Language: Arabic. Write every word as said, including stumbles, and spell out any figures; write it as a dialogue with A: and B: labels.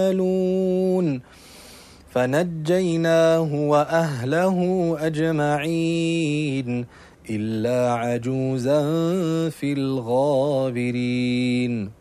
A: يعملون فنجيناه وأهله أجمعين إلا عجوزا في الغابرين